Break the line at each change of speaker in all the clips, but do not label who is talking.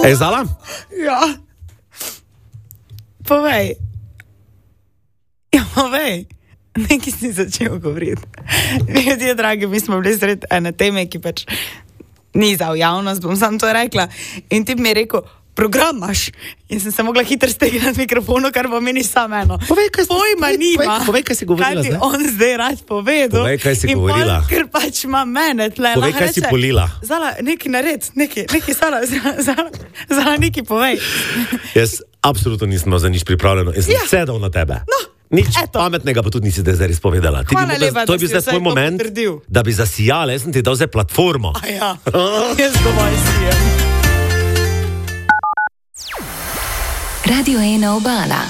Zala?
Ja. Povej. Nekaj si začel govoriti. Ljudje, dragi, mi smo bili sred ene teme, ki pač ni za javnost, bom sam to rekla. In ti mi je rekel, program imaš. In sem se mogla hitro stegniti mikrofonu, kar pomeni samo eno. Pojma nima.
Povej, kaj si govorila
zdaj. Kaj ti on zdaj rad povedal.
Povej, kaj si govorila.
In ker pač ima mene tle.
Povej, kaj si polila.
Zala, nekaj nared, nekaj Zala, nekaj povej.
Jaz absolutno nisem za nič pripravljeno. Jaz sem sedel na tebe. Nič pametnega pa tudi nisi zdaj izpovedala. To je bil zdaj tvoj moment, da bi zasijala. Jaz sem ti dal zdaj platformo.
Ja, jaz dovolj sijem.
Radio 1 Obala.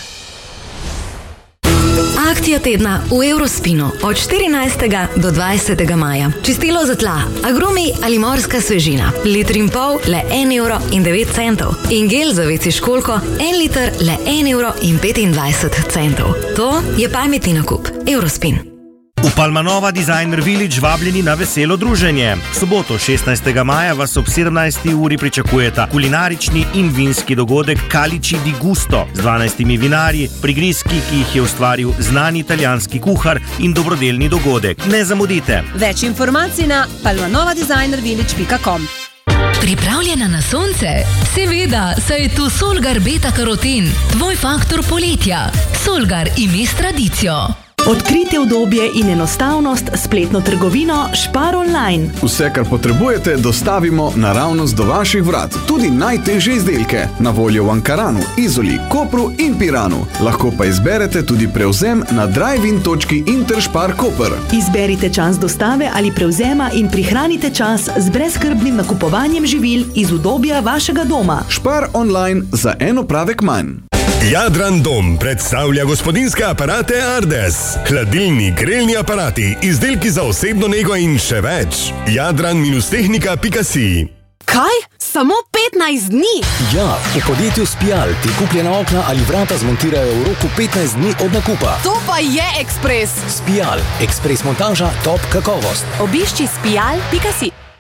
Akcija tedna v Eurospinu od 14. do 20. maja. Čistilo za tla, agrumi ali morska svežina. 1,5 litra le 1,09 €. In gel za veci školjko 1 liter le 1,25 €. To je pametni nakup. Eurospin.
V Palmanova Designer Village vabljeni na veselo druženje. Soboto 16. maja vas ob 17. uri pričakujeta kulinarični in vinski dogodek Calici di Gusto z 12 vinarji, prigrizki, ki jih je ustvaril znani italijanski kuhar in dobrodelni dogodek. Ne zamudite.
Več informacij na palmanovadesignervillage.com.
Pripravljena na sonce? Seveda, saj je tu Solgar Beta Karoten, tvoj faktor poletja. Solgar ime s tradicijo.
Odkritje udobje in enostavnost, spletno trgovino Spar Online.
Vse, kar potrebujete, dostavimo naravnost do vaših vrat. Tudi najtežje izdelke. Na voljo v Ankaranu, Izoli, Kopru in Piranu. Lahko pa izberete tudi prevzem na drive-in.interspar Koper.
Izberite čas dostave ali prevzema in prihranite čas z brezskrbnim nakupovanjem živil iz udobja vašega doma.
Spar Online za eno pravek manj.
Jadran Dom predstavlja gospodinjske aparate Ardes. Hladilni, grelni aparati, izdelki za osebno nego in še več. Jadran-tehnika.si.
Kaj? Samo 15 dni?
Ja, v podjetju Spial ti kupljena okna ali vrata zmontirajo v roku 15 dni od nakupa.
To pa je ekspres.
Spial, ekspres montaža, top kakovost.
Obišči spial.si.